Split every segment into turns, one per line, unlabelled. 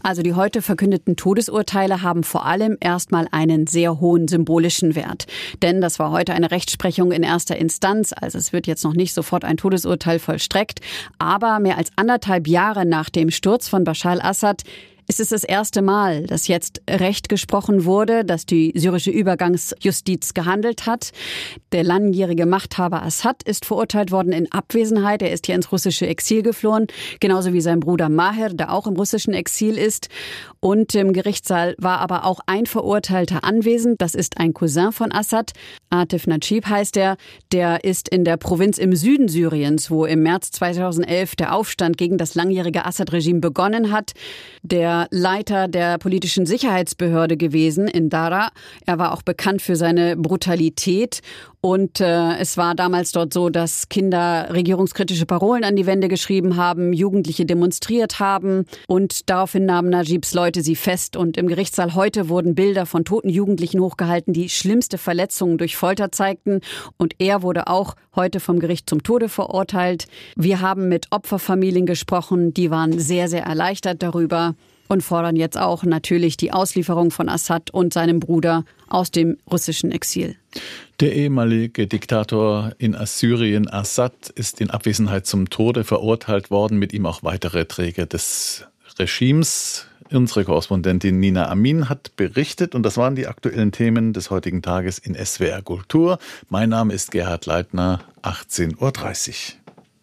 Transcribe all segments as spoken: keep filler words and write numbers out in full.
Also die heute verkündeten Todesurteile haben vor allem erstmal einen sehr hohen symbolischen Wert. Denn das war heute eine Rechtsprechung in erster Instanz. Also es wird jetzt noch nicht sofort ein Todesurteil vollstreckt. Aber mehr als anderthalb Jahre nach dem Sturz von Bashar al-Assad ist es das erste Mal, dass jetzt Recht gesprochen wurde, dass die syrische Übergangsjustiz gehandelt hat. Der langjährige Machthaber Assad ist verurteilt worden in Abwesenheit. Er ist hier ins russische Exil geflohen, genauso wie sein Bruder Maher, der auch im russischen Exil ist. Und im Gerichtssaal war aber auch ein Verurteilter anwesend. Das ist ein Cousin von Assad. Atif Najib heißt er. Der ist in der Provinz im Süden Syriens, wo im März zweitausendelf der Aufstand gegen das langjährige Assad-Regime begonnen hat. Der Leiter der politischen Sicherheitsbehörde gewesen in Dara. Er war auch bekannt für seine Brutalität. Und äh, es war damals dort so, dass Kinder regierungskritische Parolen an die Wände geschrieben haben, Jugendliche demonstriert haben. Und daraufhin nahmen Najibs Leute sie fest. Und im Gerichtssaal heute wurden Bilder von toten Jugendlichen hochgehalten, die schlimmste Verletzungen durch Folter zeigten. Und er wurde auch heute vom Gericht zum Tode verurteilt. Wir haben mit Opferfamilien gesprochen. Die waren sehr, sehr erleichtert darüber. Und fordern jetzt auch natürlich die Auslieferung von Assad und seinem Bruder aus dem russischen Exil.
Der ehemalige Diktator in Assyrien, Assad, ist in Abwesenheit zum Tode verurteilt worden, mit ihm auch weitere Träger des Regimes. Unsere Korrespondentin Nina Amin hat berichtet und das waren die aktuellen Themen des heutigen Tages in S W R Kultur. Mein Name ist Gerhard Leitner, achtzehn Uhr dreißig.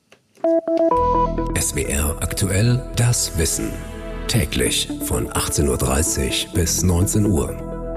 S W R aktuell, das Wissen. Täglich von achtzehn Uhr dreißig bis neunzehn Uhr.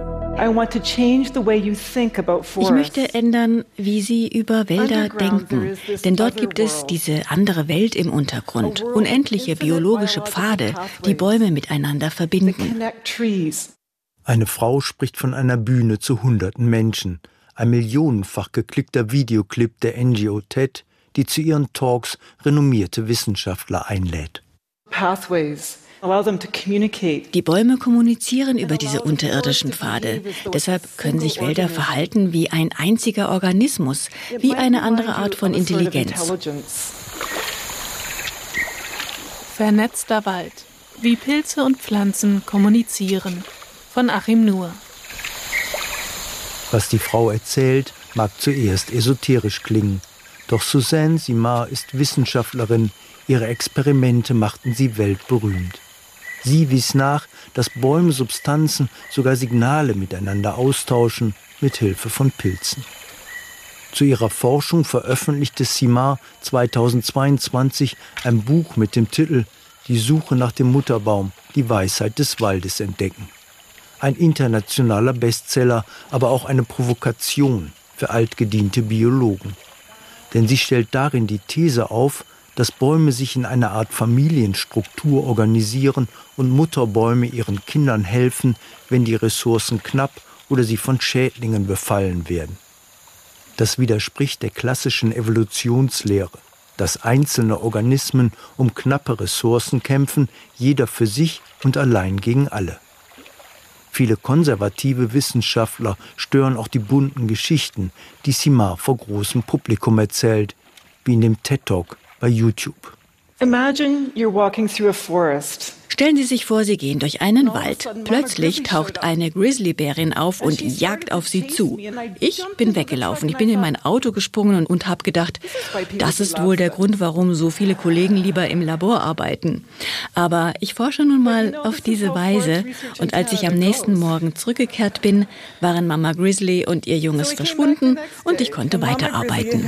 Ich möchte ändern, wie Sie über Wälder denken. Denn dort gibt es diese andere Welt im Untergrund. Unendliche biologische Pfade, die Bäume miteinander verbinden.
Eine Frau spricht von einer Bühne zu hunderten Menschen. Ein millionenfach geklickter Videoclip der N G O T E D, die zu ihren Talks renommierte Wissenschaftler einlädt.
Pathways. Die Bäume kommunizieren über diese unterirdischen Pfade. Deshalb können sich Wälder verhalten wie ein einziger Organismus, wie eine andere Art von Intelligenz.
Vernetzter Wald. Wie Pilze und Pflanzen kommunizieren. Von Achim Nuhr.
Was die Frau erzählt, mag zuerst esoterisch klingen. Doch Suzanne Simard ist Wissenschaftlerin. Ihre Experimente machten sie weltberühmt. Sie wies nach, dass Bäume Substanzen, sogar Signale miteinander austauschen, mit Hilfe von Pilzen. Zu ihrer Forschung veröffentlichte Simard zweitausendzweiundzwanzig ein Buch mit dem Titel »Die Suche nach dem Mutterbaum, die Weisheit des Waldes entdecken«. Ein internationaler Bestseller, aber auch eine Provokation für altgediente Biologen. Denn sie stellt darin die These auf, dass Bäume sich in einer Art Familienstruktur organisieren und Mutterbäume ihren Kindern helfen, wenn die Ressourcen knapp oder sie von Schädlingen befallen werden. Das widerspricht der klassischen Evolutionslehre, dass einzelne Organismen um knappe Ressourcen kämpfen, jeder für sich und allein gegen alle. Viele konservative Wissenschaftler stören auch die bunten Geschichten, die Simard vor großem Publikum erzählt, wie in dem TED-Talk bei YouTube.
Imagine you're walking through a forest. Stellen Sie sich vor, Sie gehen durch einen Wald. Plötzlich taucht eine Grizzlybärin auf und jagt auf Sie zu. Ich bin weggelaufen. Ich bin in mein Auto gesprungen und, und habe gedacht, das ist wohl der Grund, warum so viele Kollegen lieber im Labor arbeiten. Aber ich forsche nun mal auf diese Weise. Und als ich am nächsten Morgen zurückgekehrt bin, waren Mama Grizzly und ihr Junges verschwunden und ich konnte weiterarbeiten.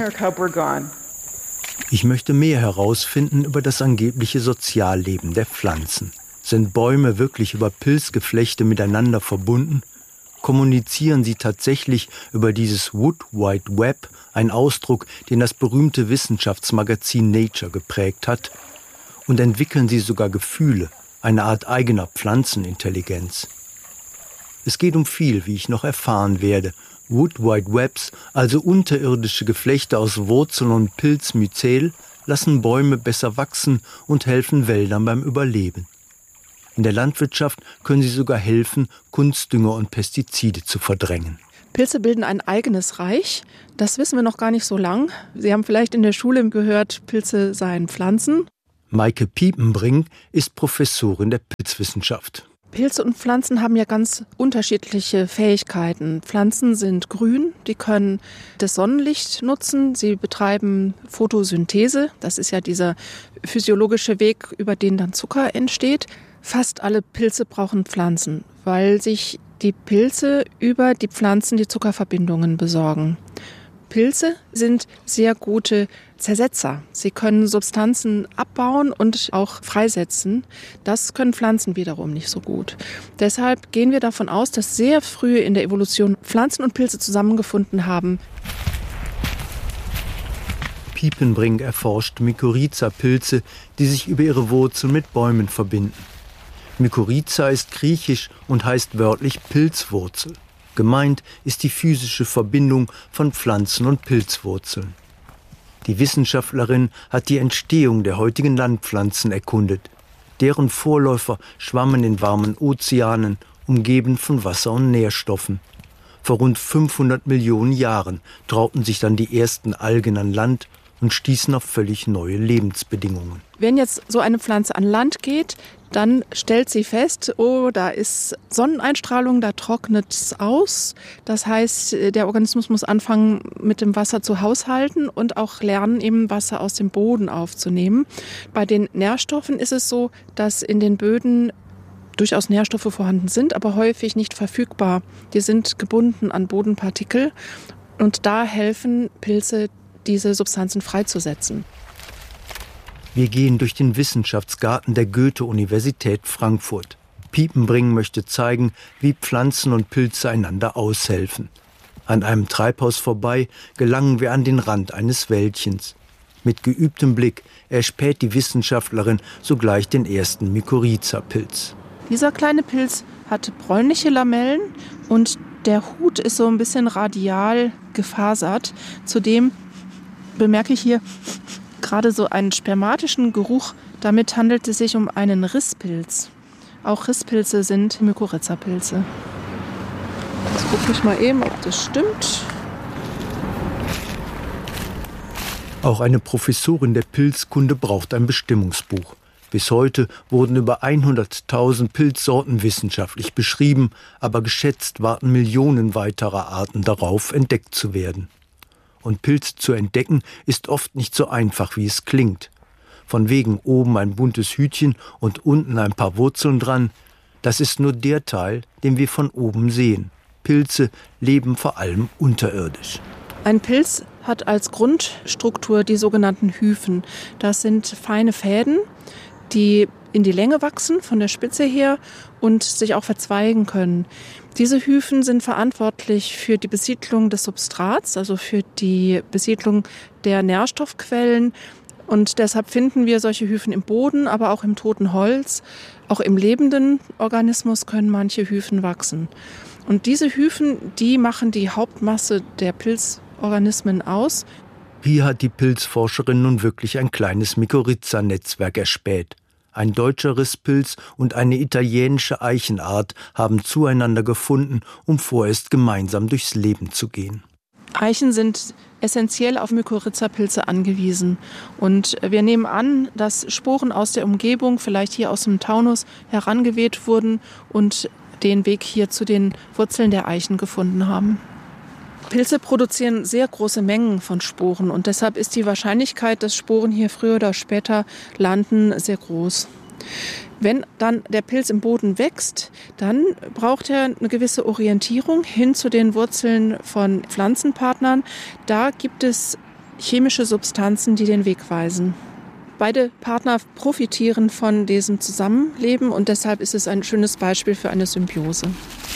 Ich möchte mehr herausfinden über das angebliche Sozialleben der Pflanzen. Sind Bäume wirklich über Pilzgeflechte miteinander verbunden? Kommunizieren sie tatsächlich über dieses Wood Wide Web, ein Ausdruck, den das berühmte Wissenschaftsmagazin Nature geprägt hat? Und entwickeln sie sogar Gefühle, eine Art eigener Pflanzenintelligenz? Es geht um viel, wie ich noch erfahren werde. Wood Wide Webs, also unterirdische Geflechte aus Wurzeln und Pilzmyzel, lassen Bäume besser wachsen und helfen Wäldern beim Überleben. In der Landwirtschaft können sie sogar helfen, Kunstdünger und Pestizide zu verdrängen.
Pilze bilden ein eigenes Reich. Das wissen wir noch gar nicht so lang. Sie haben vielleicht in der Schule gehört, Pilze seien Pflanzen.
Maike Piepenbrink ist Professorin der Pilzwissenschaft.
Pilze und Pflanzen haben ja ganz unterschiedliche Fähigkeiten. Pflanzen sind grün, die können das Sonnenlicht nutzen, sie betreiben Photosynthese. Das ist ja dieser physiologische Weg, über den dann Zucker entsteht. Fast alle Pilze brauchen Pflanzen, weil sich die Pilze über die Pflanzen die Zuckerverbindungen besorgen. Pilze sind sehr gute Zersetzer. Sie können Substanzen abbauen und auch freisetzen. Das können Pflanzen wiederum nicht so gut. Deshalb gehen wir davon aus, dass sehr früh in der Evolution Pflanzen und Pilze zusammengefunden haben.
Piepenbrink erforscht Mykorrhiza-Pilze, die sich über ihre Wurzeln mit Bäumen verbinden. Mykorrhiza ist griechisch und heißt wörtlich Pilzwurzel. Gemeint ist die physische Verbindung von Pflanzen- und Pilzwurzeln. Die Wissenschaftlerin hat die Entstehung der heutigen Landpflanzen erkundet. Deren Vorläufer schwammen in warmen Ozeanen, umgeben von Wasser und Nährstoffen. Vor rund fünfhundert Millionen Jahren trauten sich dann die ersten Algen an Land und stießen auf völlig neue Lebensbedingungen.
Wenn jetzt so eine Pflanze an Land geht, dann stellt sie fest, oh, da ist Sonneneinstrahlung, da trocknet es aus. Das heißt, der Organismus muss anfangen, mit dem Wasser zu haushalten und auch lernen, eben Wasser aus dem Boden aufzunehmen. Bei den Nährstoffen ist es so, dass in den Böden durchaus Nährstoffe vorhanden sind, aber häufig nicht verfügbar. Die sind gebunden an Bodenpartikel und da helfen Pilze, diese Substanzen freizusetzen.
Wir gehen durch den Wissenschaftsgarten der Goethe-Universität Frankfurt. Piepenbrink möchte zeigen, wie Pflanzen und Pilze einander aushelfen. An einem Treibhaus vorbei gelangen wir an den Rand eines Wäldchens. Mit geübtem Blick erspäht die Wissenschaftlerin sogleich den ersten Mykorrhiza-Pilz.
Dieser kleine Pilz hat bräunliche Lamellen und der Hut ist so ein bisschen radial gefasert. Zudem bemerke ich hier gerade so einen spermatischen Geruch. Damit handelt es sich um einen Risspilz. Auch Risspilze sind Mykorrhiza-Pilze. Jetzt gucke ich mal eben, ob das stimmt.
Auch eine Professorin der Pilzkunde braucht ein Bestimmungsbuch. Bis heute wurden über hunderttausend Pilzsorten wissenschaftlich beschrieben, aber geschätzt warten Millionen weiterer Arten darauf, entdeckt zu werden. Und Pilze zu entdecken ist oft nicht so einfach, wie es klingt. Von wegen oben ein buntes Hütchen und unten ein paar Wurzeln dran. Das ist nur der Teil, den wir von oben sehen. Pilze leben vor allem unterirdisch.
Ein Pilz hat als Grundstruktur die sogenannten Hyphen. Das sind feine Fäden, die in die Länge wachsen, von der Spitze her, und sich auch verzweigen können. Diese Hyphen sind verantwortlich für die Besiedlung des Substrats, also für die Besiedlung der Nährstoffquellen. Und deshalb finden wir solche Hyphen im Boden, aber auch im toten Holz. Auch im lebenden Organismus können manche Hyphen wachsen. Und diese Hyphen, die machen die Hauptmasse der Pilzorganismen aus.
Hier hat die Pilzforscherin nun wirklich ein kleines Mykorrhiza-Netzwerk erspäht. Ein deutscher Risspilz und eine italienische Eichenart haben zueinander gefunden, um vorerst gemeinsam durchs Leben zu gehen.
Eichen sind essentiell auf Mykorrhiza-Pilze angewiesen. Und wir nehmen an, dass Sporen aus der Umgebung, vielleicht hier aus dem Taunus, herangeweht wurden und den Weg hier zu den Wurzeln der Eichen gefunden haben. Pilze produzieren sehr große Mengen von Sporen und deshalb ist die Wahrscheinlichkeit, dass Sporen hier früher oder später landen, sehr groß. Wenn dann der Pilz im Boden wächst, dann braucht er eine gewisse Orientierung hin zu den Wurzeln von Pflanzenpartnern. Da gibt es chemische Substanzen, die den Weg weisen. Beide Partner profitieren von diesem Zusammenleben und deshalb ist es ein schönes Beispiel für eine Symbiose.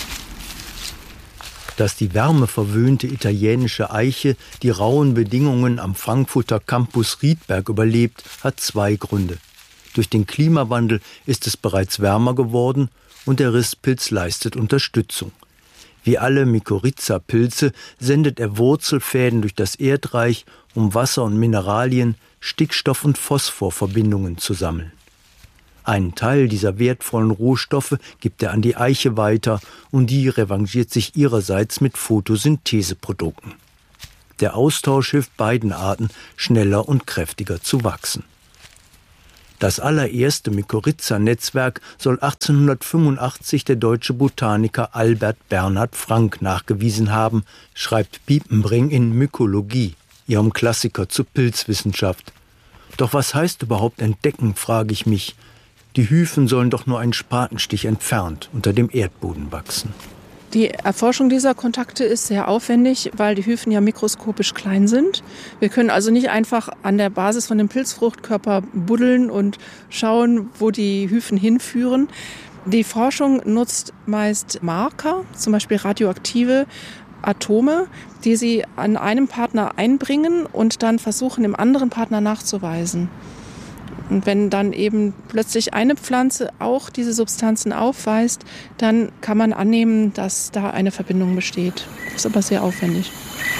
Dass die wärmeverwöhnte italienische Eiche die rauen Bedingungen am Frankfurter Campus Riedberg überlebt, hat zwei Gründe. Durch den Klimawandel ist es bereits wärmer geworden und der Risspilz leistet Unterstützung. Wie alle Mykorrhiza-Pilze sendet er Wurzelfäden durch das Erdreich, um Wasser und Mineralien, Stickstoff- und Phosphorverbindungen zu sammeln. Einen Teil dieser wertvollen Rohstoffe gibt er an die Eiche weiter und die revanchiert sich ihrerseits mit Photosyntheseprodukten. Der Austausch hilft beiden Arten, schneller und kräftiger zu wachsen. Das allererste Mykorrhiza-Netzwerk soll achtzehnhundertfünfundachtzig der deutsche Botaniker Albert Bernhard Frank nachgewiesen haben, schreibt Piepenbring in Mykologie, ihrem Klassiker zur Pilzwissenschaft. Doch was heißt überhaupt entdecken, frage ich mich. Die Hyphen sollen doch nur einen Spatenstich entfernt unter dem Erdboden wachsen.
Die Erforschung dieser Kontakte ist sehr aufwendig, weil die Hyphen ja mikroskopisch klein sind. Wir können also nicht einfach an der Basis von dem Pilzfruchtkörper buddeln und schauen, wo die Hyphen hinführen. Die Forschung nutzt meist Marker, zum Beispiel radioaktive Atome, die sie an einem Partner einbringen und dann versuchen, dem anderen Partner nachzuweisen. Und wenn dann eben plötzlich eine Pflanze auch diese Substanzen aufweist, dann kann man annehmen, dass da eine Verbindung besteht. Das ist aber sehr aufwendig.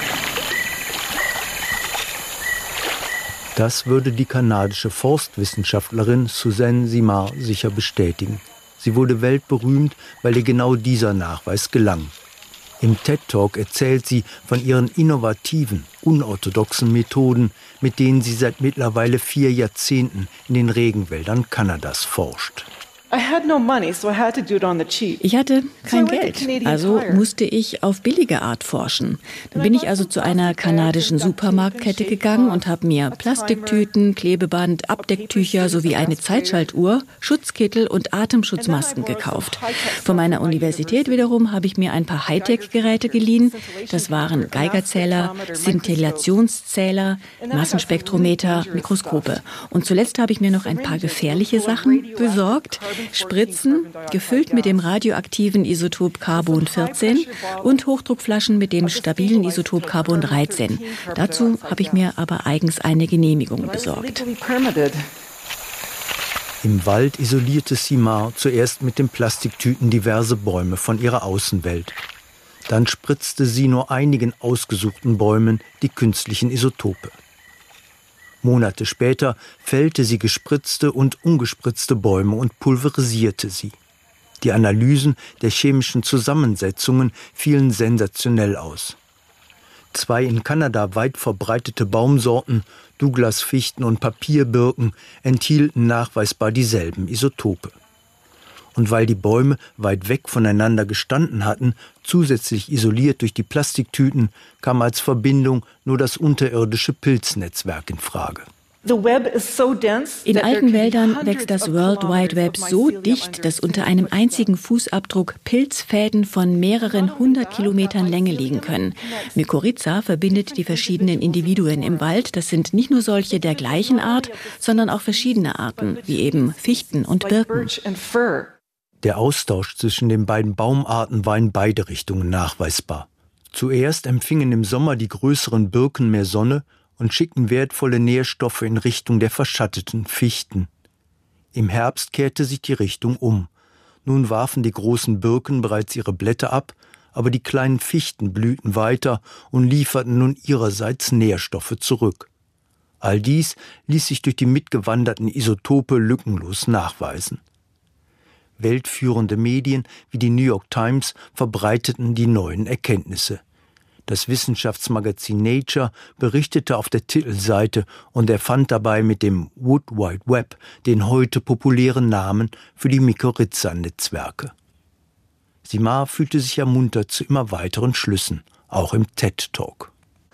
Das würde die kanadische Forstwissenschaftlerin Suzanne Simard sicher bestätigen. Sie wurde weltberühmt, weil ihr genau dieser Nachweis gelang. Im TED-Talk erzählt sie von ihren innovativen, unorthodoxen Methoden, mit denen sie seit mittlerweile vier Jahrzehnten in den Regenwäldern Kanadas forscht.
Ich hatte kein Geld, also musste ich auf billige Art forschen. Dann bin ich also zu einer kanadischen Supermarktkette gegangen und habe mir Plastiktüten, Klebeband, Abdecktücher sowie eine Zeitschaltuhr, Schutzkittel und Atemschutzmasken gekauft. Von meiner Universität wiederum habe ich mir ein paar Hightech-Geräte geliehen. Das waren Geigerzähler, Szintillationszähler, Massenspektrometer, Mikroskope. Und zuletzt habe ich mir noch ein paar gefährliche Sachen besorgt. Spritzen, gefüllt mit dem radioaktiven Isotop Carbon vierzehn und Hochdruckflaschen mit dem stabilen Isotop Carbon dreizehn. Dazu habe ich mir aber eigens eine Genehmigung besorgt.
Im Wald isolierte Simard zuerst mit den Plastiktüten diverse Bäume von ihrer Außenwelt. Dann spritzte sie nur einigen ausgesuchten Bäumen die künstlichen Isotope. Monate später fällte sie gespritzte und ungespritzte Bäume und pulverisierte sie. Die Analysen der chemischen Zusammensetzungen fielen sensationell aus. Zwei in Kanada weit verbreitete Baumsorten, Douglas-Fichten und Papierbirken, enthielten nachweisbar dieselben Isotope. Und weil die Bäume weit weg voneinander gestanden hatten, zusätzlich isoliert durch die Plastiktüten, kam als Verbindung nur das unterirdische Pilznetzwerk in Frage.
In alten Wäldern wächst das World Wide Web so dicht, dass unter einem einzigen Fußabdruck Pilzfäden von mehreren hundert Kilometern Länge liegen können. Mykorrhiza verbindet die verschiedenen Individuen im Wald. Das sind nicht nur solche der gleichen Art, sondern auch verschiedene Arten, wie eben Fichten und Birken.
Der Austausch zwischen den beiden Baumarten war in beide Richtungen nachweisbar. Zuerst empfingen im Sommer die größeren Birken mehr Sonne und schickten wertvolle Nährstoffe in Richtung der verschatteten Fichten. Im Herbst kehrte sich die Richtung um. Nun warfen die großen Birken bereits ihre Blätter ab, aber die kleinen Fichten blühten weiter und lieferten nun ihrerseits Nährstoffe zurück. All dies ließ sich durch die mitgewanderten Isotope lückenlos nachweisen. Weltführende Medien wie die New York Times verbreiteten die neuen Erkenntnisse. Das Wissenschaftsmagazin Nature berichtete auf der Titelseite und erfand dabei mit dem Wood Wide Web den heute populären Namen für die Mykorrhiza-Netzwerke. Simard fühlte sich ermuntert zu immer weiteren Schlüssen, auch im TED-Talk.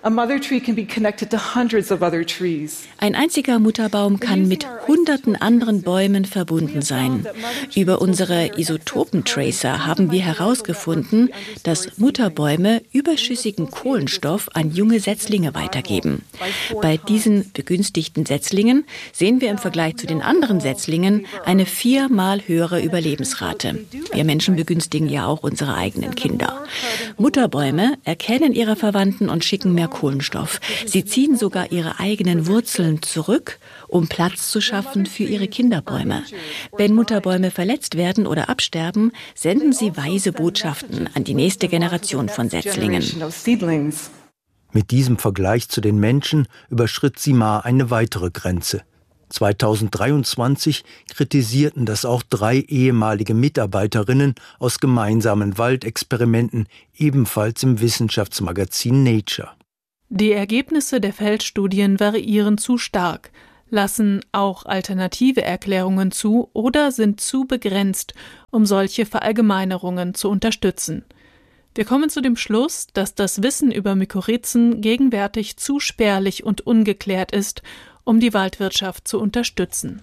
Ein einziger Mutterbaum kann mit hunderten anderen Bäumen verbunden sein. Über unsere Isotopentracer haben wir herausgefunden, dass Mutterbäume überschüssigen Kohlenstoff an junge Setzlinge weitergeben. Bei diesen begünstigten Setzlingen sehen wir im Vergleich zu den anderen Setzlingen eine viermal höhere Überlebensrate. Wir Menschen begünstigen ja auch unsere eigenen Kinder. Mutterbäume erkennen ihre Verwandten und schicken mehr Kohlenstoff. Sie ziehen sogar ihre eigenen Wurzeln zurück, um Platz zu schaffen für ihre Kinderbäume. Wenn Mutterbäume verletzt werden oder absterben, senden sie weise Botschaften an die nächste Generation von Setzlingen.
Mit diesem Vergleich zu den Menschen überschritt Simard eine weitere Grenze. zweitausenddreiundzwanzig kritisierten das auch drei ehemalige Mitarbeiterinnen aus gemeinsamen Waldexperimenten ebenfalls im Wissenschaftsmagazin Nature.
Die Ergebnisse der Feldstudien variieren zu stark. lassen auch alternative Erklärungen zu oder sind zu begrenzt, um solche Verallgemeinerungen zu unterstützen. Wir kommen zu dem Schluss, dass das Wissen über Mykorrhizen gegenwärtig zu spärlich und ungeklärt ist, um die Waldwirtschaft zu unterstützen.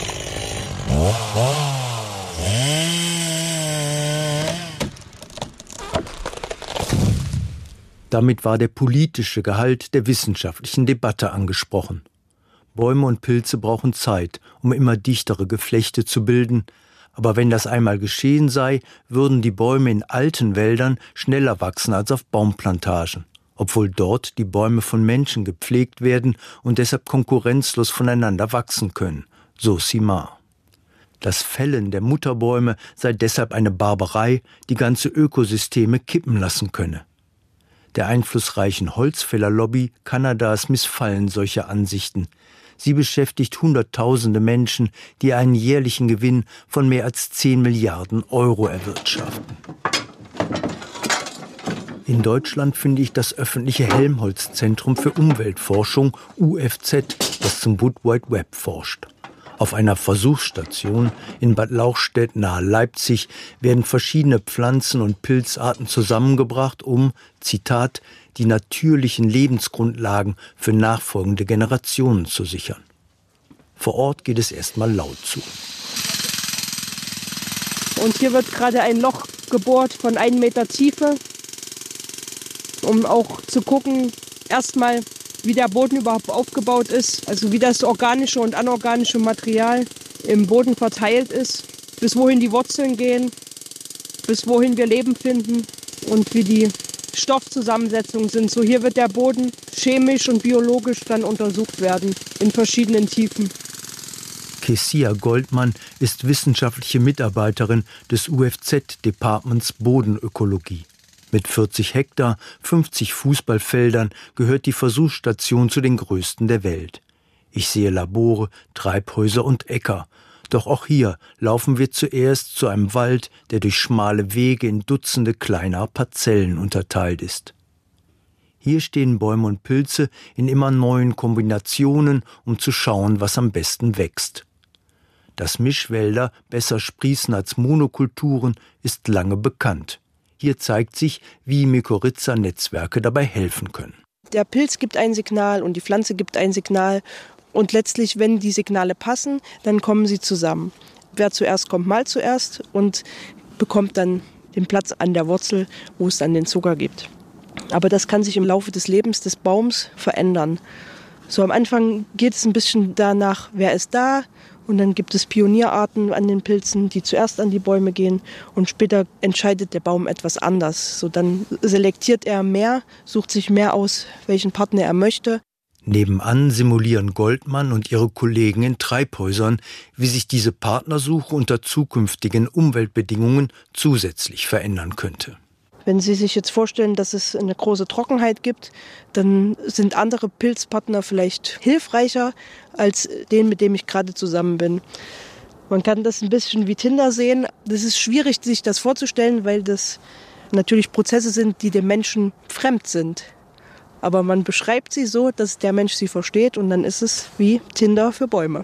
Damit war der politische Gehalt der wissenschaftlichen Debatte angesprochen. Bäume und Pilze brauchen Zeit, um immer dichtere Geflechte zu bilden. Aber wenn das einmal geschehen sei, würden die Bäume in alten Wäldern schneller wachsen als auf Baumplantagen, obwohl dort die Bäume von Menschen gepflegt werden und deshalb konkurrenzlos voneinander wachsen können, so Simard. Das Fällen der Mutterbäume sei deshalb eine Barbarei, die ganze Ökosysteme kippen lassen könne. Der einflussreichen Holzfällerlobby Kanadas missfallen solche Ansichten. Sie beschäftigt Hunderttausende Menschen, die einen jährlichen Gewinn von mehr als zehn Milliarden Euro erwirtschaften. In Deutschland finde ich das öffentliche Helmholtz-Zentrum für Umweltforschung U F Z, das zum Wood Wide Web forscht. Auf einer Versuchsstation in Bad Lauchstädt nahe Leipzig werden verschiedene Pflanzen- und Pilzarten zusammengebracht, um, Zitat, die natürlichen Lebensgrundlagen für nachfolgende Generationen zu sichern. Vor Ort geht es erstmal laut zu.
Und hier wird gerade ein Loch gebohrt von einem Meter Tiefe, um auch zu gucken, erstmal, wie der Boden überhaupt aufgebaut ist, also wie das organische und anorganische Material im Boden verteilt ist, bis wohin die Wurzeln gehen, bis wohin wir Leben finden und wie die Stoffzusammensetzungen sind. So hier wird der Boden chemisch und biologisch dann untersucht werden, in verschiedenen Tiefen.
Kessia Goldmann ist wissenschaftliche Mitarbeiterin des U F Z-Departments Bodenökologie. Mit vierzig Hektar, fünfzig Fußballfeldern gehört die Versuchsstation zu den größten der Welt. Ich sehe Labore, Treibhäuser und Äcker. Doch auch hier laufen wir zuerst zu einem Wald, der durch schmale Wege in Dutzende kleiner Parzellen unterteilt ist. Hier stehen Bäume und Pilze in immer neuen Kombinationen, um zu schauen, was am besten wächst. Dass Mischwälder besser sprießen als Monokulturen, ist lange bekannt. Hier zeigt sich, wie Mykorrhiza-Netzwerke dabei helfen können.
Der Pilz gibt ein Signal und die Pflanze gibt ein Signal. Und letztlich, wenn die Signale passen, dann kommen sie zusammen. Wer zuerst kommt, mal zuerst und bekommt dann den Platz an der Wurzel, wo es dann den Zucker gibt. Aber das kann sich im Laufe des Lebens des Baums verändern. So am Anfang geht es ein bisschen danach, wer ist da? Und dann gibt es Pionierarten an den Pilzen, die zuerst an die Bäume gehen. Und später entscheidet der Baum etwas anders. So dann selektiert er mehr, sucht sich mehr aus, welchen Partner er möchte.
Nebenan simulieren Goldmann und ihre Kollegen in Treibhäusern, wie sich diese Partnersuche unter zukünftigen Umweltbedingungen zusätzlich verändern könnte.
Wenn Sie sich jetzt vorstellen, dass es eine große Trockenheit gibt, dann sind andere Pilzpartner vielleicht hilfreicher als den, mit dem ich gerade zusammen bin. Man kann das ein bisschen wie Tinder sehen. Das ist schwierig, sich das vorzustellen, weil das natürlich Prozesse sind, die dem Menschen fremd sind. Aber man beschreibt sie so, dass der Mensch sie versteht und dann ist es wie Tinder für Bäume.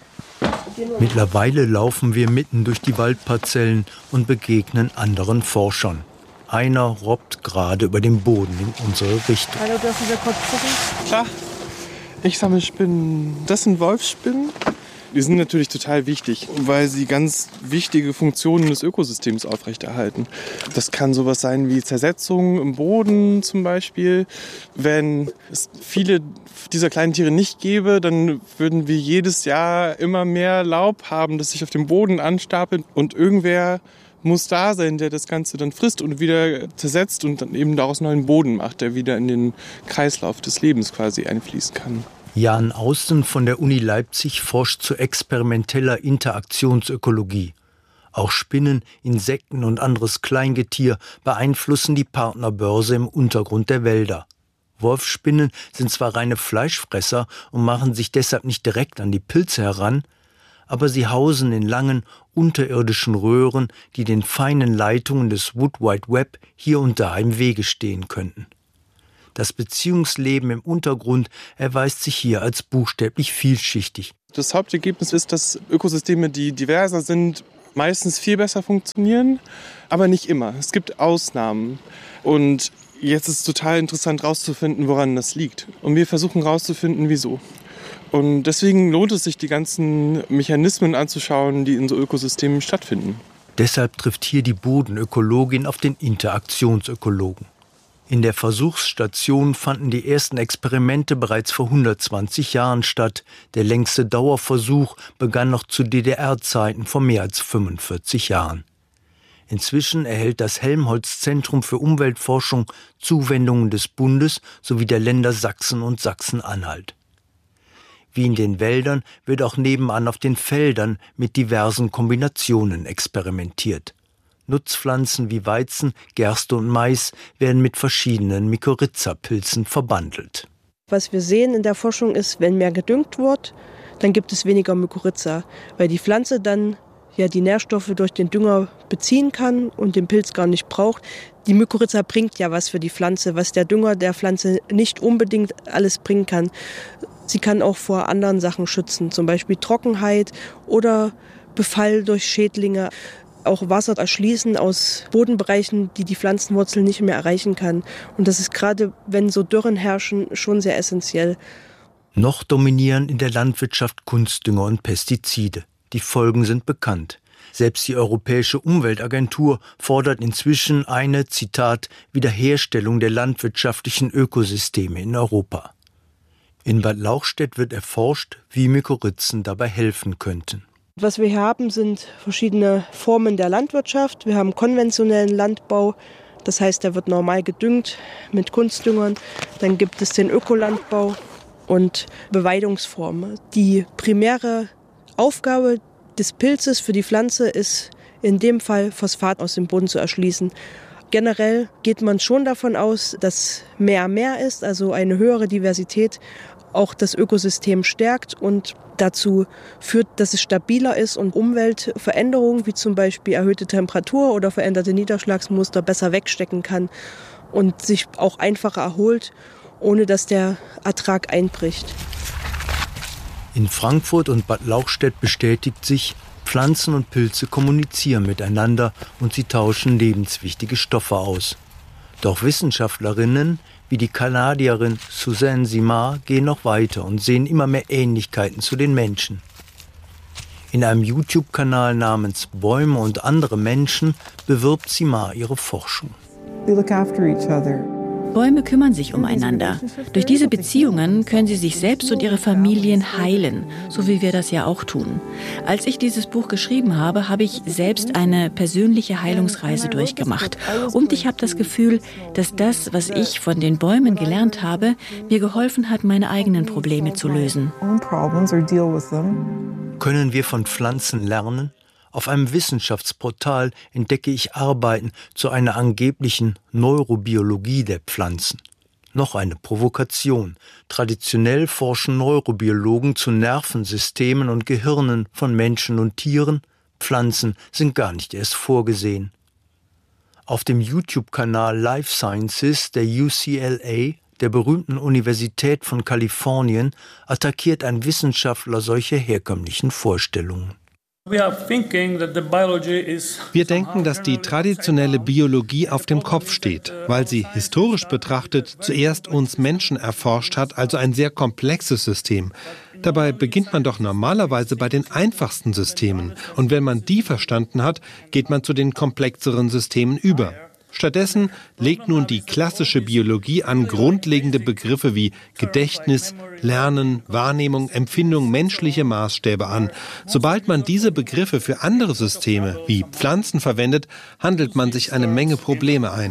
Mittlerweile laufen wir mitten durch die Waldparzellen und begegnen anderen Forschern. Einer robbt gerade über den Boden in unsere Richtung.
Hallo, dürfen wir kurz gucken?
Klar, ich sammle Spinnen. Das sind Wolfsspinnen. Die sind natürlich total wichtig, weil sie ganz wichtige Funktionen des Ökosystems aufrechterhalten. Das kann sowas sein wie Zersetzung im Boden zum Beispiel. Wenn es viele dieser kleinen Tiere nicht gäbe, dann würden wir jedes Jahr immer mehr Laub haben, das sich auf dem Boden anstapelt. Und irgendwer muss da sein, der das Ganze dann frisst und wieder zersetzt und dann eben daraus neuen Boden macht, der wieder in den Kreislauf des Lebens quasi einfließen kann.
Jan Austen von der Uni Leipzig forscht zu experimenteller Interaktionsökologie. Auch Spinnen, Insekten und anderes Kleingetier beeinflussen die Partnerbörse im Untergrund der Wälder. Wolfsspinnen sind zwar reine Fleischfresser und machen sich deshalb nicht direkt an die Pilze heran, aber sie hausen in langen, unterirdischen Röhren, die den feinen Leitungen des Wood Wide Web hier und da im Wege stehen könnten. Das Beziehungsleben im Untergrund erweist sich hier als buchstäblich vielschichtig.
Das Hauptergebnis ist, dass Ökosysteme, die diverser sind, meistens viel besser funktionieren, aber nicht immer. Es gibt Ausnahmen. Und jetzt ist es total interessant herauszufinden, woran das liegt. Und wir versuchen herauszufinden, wieso. Und deswegen lohnt es sich, die ganzen Mechanismen anzuschauen, die in so Ökosystemen stattfinden.
Deshalb trifft hier die Bodenökologin auf den Interaktionsökologen. In der Versuchsstation fanden die ersten Experimente bereits vor hundertzwanzig Jahren statt. Der längste Dauerversuch begann noch zu D D R-Zeiten vor mehr als fünfundvierzig Jahren. Inzwischen erhält das Helmholtz-Zentrum für Umweltforschung Zuwendungen des Bundes sowie der Länder Sachsen und Sachsen-Anhalt. Wie in den Wäldern wird auch nebenan auf den Feldern mit diversen Kombinationen experimentiert. Nutzpflanzen wie Weizen, Gerste und Mais werden mit verschiedenen Mykorrhiza-Pilzen verbandelt.
Was wir sehen in der Forschung ist, wenn mehr gedüngt wird, dann gibt es weniger Mykorrhiza, weil die Pflanze dann ja die Nährstoffe durch den Dünger beziehen kann und den Pilz gar nicht braucht. Die Mykorrhiza bringt ja was für die Pflanze, was der Dünger der Pflanze nicht unbedingt alles bringen kann. Sie kann auch vor anderen Sachen schützen, zum Beispiel Trockenheit oder Befall durch Schädlinge. Auch Wasser erschließen aus Bodenbereichen, die die Pflanzenwurzel nicht mehr erreichen kann. Und das ist gerade, wenn so Dürren herrschen, schon sehr essentiell.
Noch dominieren in der Landwirtschaft Kunstdünger und Pestizide. Die Folgen sind bekannt. Selbst die Europäische Umweltagentur fordert inzwischen eine, Zitat, Wiederherstellung der landwirtschaftlichen Ökosysteme in Europa. In Bad Lauchstädt wird erforscht, wie Mykorrhizen dabei helfen könnten.
Was wir hier haben, sind verschiedene Formen der Landwirtschaft. Wir haben konventionellen Landbau, das heißt, der wird normal gedüngt mit Kunstdüngern. Dann gibt es den Ökolandbau und Beweidungsformen. Die primäre Aufgabe des Pilzes für die Pflanze ist in dem Fall, Phosphat aus dem Boden zu erschließen. Generell geht man schon davon aus, dass mehr mehr ist, also eine höhere Diversität auch das Ökosystem stärkt und dazu führt, dass es stabiler ist und Umweltveränderungen wie zum Beispiel erhöhte Temperatur oder veränderte Niederschlagsmuster besser wegstecken kann und sich auch einfacher erholt, ohne dass der Ertrag einbricht.
In Frankfurt und Bad Lauchstädt bestätigt sich, Pflanzen und Pilze kommunizieren miteinander und sie tauschen lebenswichtige Stoffe aus. Doch Wissenschaftlerinnen wie die Kanadierin Suzanne Simard gehen noch weiter und sehen immer mehr Ähnlichkeiten zu den Menschen. In einem YouTube-Kanal namens Bäume und andere Menschen bewirbt Simard ihre Forschung.
They look after each other.
Bäume kümmern sich umeinander. Durch diese Beziehungen können sie sich selbst und ihre Familien heilen, so wie wir das ja auch tun. Als ich dieses Buch geschrieben habe, habe ich selbst eine persönliche Heilungsreise durchgemacht. Und ich habe das Gefühl, dass das, was ich von den Bäumen gelernt habe, mir geholfen hat, meine eigenen Probleme zu lösen.
Können wir von Pflanzen lernen? Auf einem Wissenschaftsportal entdecke ich Arbeiten zu einer angeblichen Neurobiologie der Pflanzen. Noch eine Provokation. Traditionell forschen Neurobiologen zu Nervensystemen und Gehirnen von Menschen und Tieren. Pflanzen sind gar nicht erst vorgesehen. Auf dem YouTube-Kanal Life Sciences der U C L A, der berühmten Universität von Kalifornien, attackiert ein Wissenschaftler solche herkömmlichen Vorstellungen.
Wir denken, dass die traditionelle Biologie auf dem Kopf steht, weil sie historisch betrachtet zuerst uns Menschen erforscht hat, also ein sehr komplexes System. Dabei beginnt man doch normalerweise bei den einfachsten Systemen. Und wenn man die verstanden hat, geht man zu den komplexeren Systemen über. Stattdessen legt nun die klassische Biologie an grundlegende Begriffe wie Gedächtnis, Lernen, Wahrnehmung, Empfindung, menschliche Maßstäbe an. Sobald man diese Begriffe für andere Systeme wie Pflanzen verwendet, handelt man sich eine Menge Probleme ein.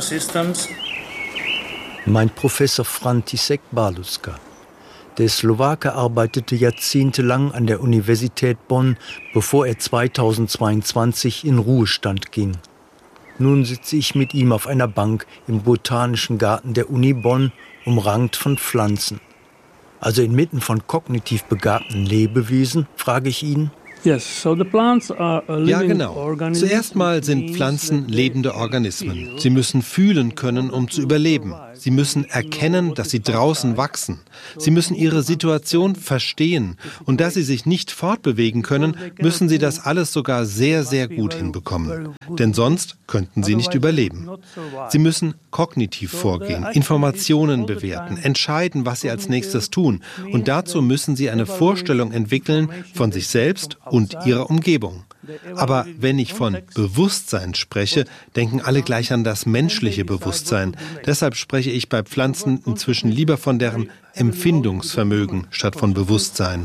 Meint Professor František Baluska. Der Slowake arbeitete jahrzehntelang an der Universität Bonn, bevor er zweitausendzweiundzwanzig in Ruhestand ging. Nun sitze ich mit ihm auf einer Bank im Botanischen Garten der Uni Bonn, umrankt von Pflanzen. Also inmitten von kognitiv begabten Lebewesen, frage ich ihn.
Ja, genau. Zuerst mal sind Pflanzen lebende Organismen. Sie müssen fühlen können, um zu überleben. Sie müssen erkennen, dass sie draußen wachsen. Sie müssen ihre Situation verstehen. Und da sie sich nicht fortbewegen können, müssen sie das alles sogar sehr, sehr gut hinbekommen. Denn sonst könnten sie nicht überleben. Sie müssen kognitiv vorgehen, Informationen bewerten, entscheiden, was sie als nächstes tun. Und dazu müssen sie eine Vorstellung entwickeln von sich selbst und ihrer Umgebung. Aber wenn ich von Bewusstsein spreche, denken alle gleich an das menschliche Bewusstsein. Deshalb spreche ich bei Pflanzen inzwischen lieber von deren Empfindungsvermögen statt von Bewusstsein.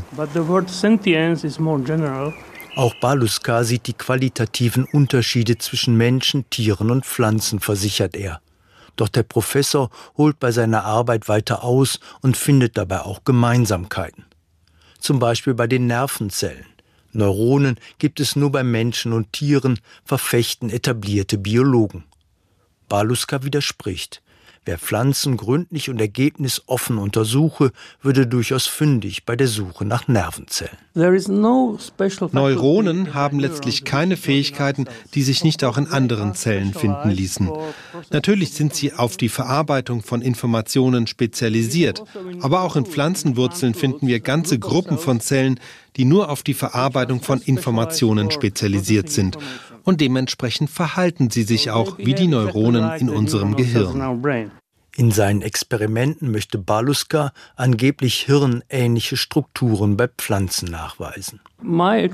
Auch Baluska sieht die qualitativen Unterschiede zwischen Menschen, Tieren und Pflanzen, versichert er. Doch der Professor holt bei seiner Arbeit weiter aus und findet dabei auch Gemeinsamkeiten. Zum Beispiel bei den Nervenzellen. Neuronen gibt es nur bei Menschen und Tieren, verfechten etablierte Biologen. Baluska widerspricht. Wer Pflanzen gründlich und ergebnisoffen untersuche, würde durchaus fündig bei der Suche nach Nervenzellen.
Neuronen haben letztlich keine Fähigkeiten, die sich nicht auch in anderen Zellen finden ließen. Natürlich sind sie auf die Verarbeitung von Informationen spezialisiert, aber auch in Pflanzenwurzeln finden wir ganze Gruppen von Zellen, die nur auf die Verarbeitung von Informationen spezialisiert sind. Und dementsprechend verhalten sie sich auch wie die Neuronen in unserem Gehirn.
In seinen Experimenten möchte Baluska angeblich hirnähnliche Strukturen bei Pflanzen nachweisen.
Meine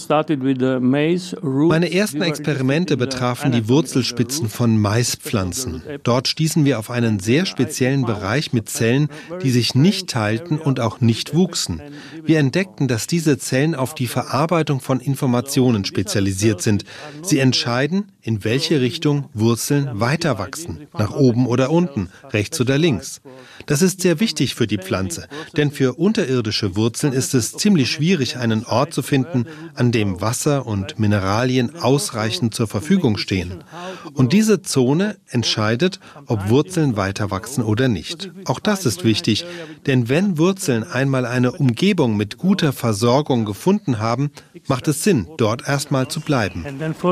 ersten Experimente betrafen die Wurzelspitzen von Maispflanzen. Dort stießen wir auf einen sehr speziellen Bereich mit Zellen, die sich nicht teilten und auch nicht wuchsen. Wir entdeckten, dass diese Zellen auf die Verarbeitung von Informationen spezialisiert sind. Sie entscheiden, in welche Richtung Wurzeln weiter wachsen, nach oben oder unten, rechts oder links. Das ist sehr wichtig für die Pflanze, denn für unterirdische Wurzeln ist es ziemlich schwierig, einen Ort zu finden, an dem Wasser und Mineralien ausreichend zur Verfügung stehen. Und diese Zone entscheidet, ob Wurzeln weiter wachsen oder nicht. Auch das ist wichtig, denn wenn Wurzeln einmal eine Umgebung mit guter Versorgung gefunden haben, macht es Sinn, dort erstmal zu bleiben.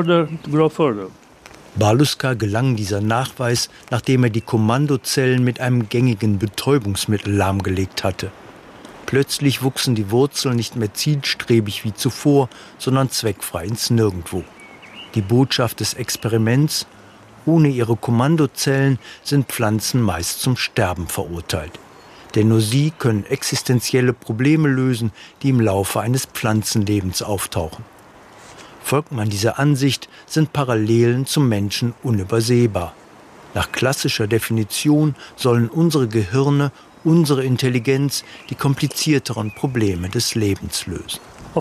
Baluska gelang dieser Nachweis, nachdem er die Kommandozellen mit einem gängigen Betäubungsmittel lahmgelegt hatte. Plötzlich wuchsen die Wurzeln nicht mehr zielstrebig wie zuvor, sondern zweckfrei ins Nirgendwo. Die Botschaft des Experiments: Ohne ihre Kommandozellen sind Pflanzen meist zum Sterben verurteilt. Denn nur sie können existenzielle Probleme lösen, die im Laufe eines Pflanzenlebens auftauchen. Folgt man dieser Ansicht, sind Parallelen zum Menschen unübersehbar. Nach klassischer Definition sollen unsere Gehirne, unsere Intelligenz die komplizierteren Probleme des Lebens lösen.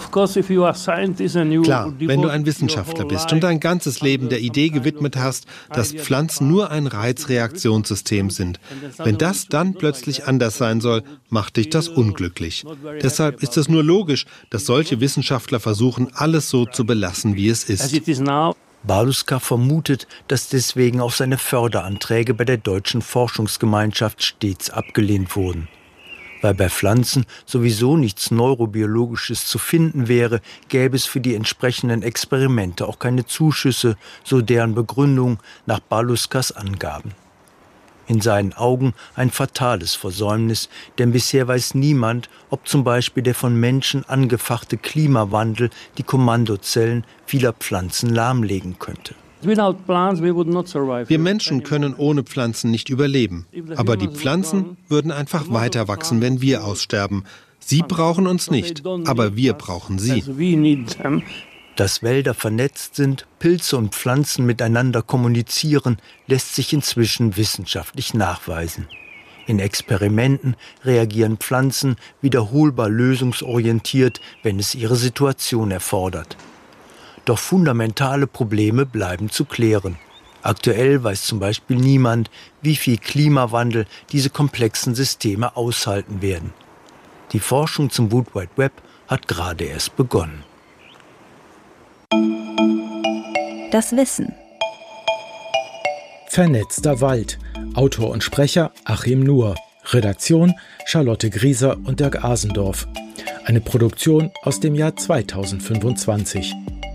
Klar, wenn du ein Wissenschaftler bist und dein ganzes Leben der Idee gewidmet hast, dass Pflanzen nur ein Reizreaktionssystem sind, wenn das dann plötzlich anders sein soll, macht dich das unglücklich. Deshalb ist es nur logisch, dass solche Wissenschaftler versuchen, alles so zu belassen, wie es ist.
Baluska vermutet, dass deswegen auch seine Förderanträge bei der Deutschen Forschungsgemeinschaft stets abgelehnt wurden. Weil bei Pflanzen sowieso nichts Neurobiologisches zu finden wäre, gäbe es für die entsprechenden Experimente auch keine Zuschüsse, so deren Begründung nach Baluskas Angaben. In seinen Augen ein fatales Versäumnis, denn bisher weiß niemand, ob zum Beispiel der von Menschen angefachte Klimawandel die Kommandozellen vieler Pflanzen lahmlegen könnte.
Wir Menschen können ohne Pflanzen nicht überleben. Aber die Pflanzen würden einfach weiter wachsen, wenn wir aussterben. Sie brauchen uns nicht, aber wir brauchen sie.
Dass Wälder vernetzt sind, Pilze und Pflanzen miteinander kommunizieren, lässt sich inzwischen wissenschaftlich nachweisen. In Experimenten reagieren Pflanzen wiederholbar lösungsorientiert, wenn es ihre Situation erfordert. Doch fundamentale Probleme bleiben zu klären. Aktuell weiß zum Beispiel niemand, wie viel Klimawandel diese komplexen Systeme aushalten werden. Die Forschung zum World Wide Web hat gerade erst begonnen.
Das Wissen.
Vernetzter Wald. Autor und Sprecher Achim Nuhr. Redaktion Charlotte Grieser und Dirk Asendorf. Eine Produktion aus dem Jahr zweitausendfünfundzwanzig.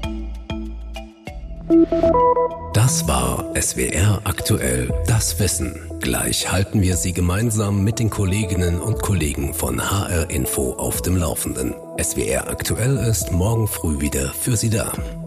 Das war S W R aktuell das Wissen. Gleich halten wir Sie gemeinsam mit den Kolleginnen und Kollegen von H R Info auf dem Laufenden. S W R aktuell ist morgen früh wieder für Sie da.